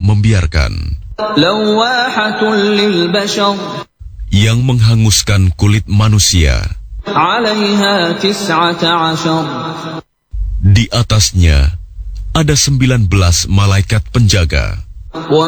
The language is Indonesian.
membiarkan, yang menghanguskan kulit manusia. Di atasnya ada 19 malaikat penjaga.